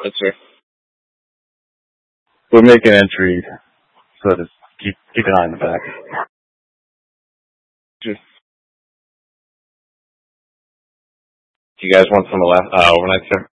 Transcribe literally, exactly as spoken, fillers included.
Yes, sir. We'll make an entry, so just keep keep an eye on the back. Just, do you guys want some ele- uh, overnight, sir?